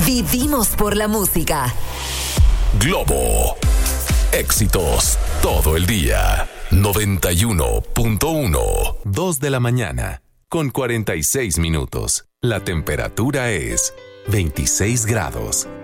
Vivimos por la música. Globo. Éxitos todo el día. 91.1. 2 de la mañana. Con 46 minutos. La temperatura es 26 grados.